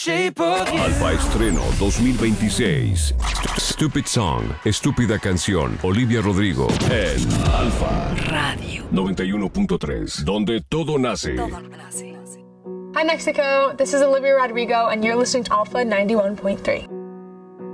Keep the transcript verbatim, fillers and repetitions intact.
Alfa Estreno dos mil veintiséis. Stupid Song, Estúpida Canción. Olivia Rodrigo en Alfa Radio noventa y uno punto tres, donde todo nace. Todo nace. Hi Mexico, this is Olivia Rodrigo and you're listening to Alpha ninety-one point three.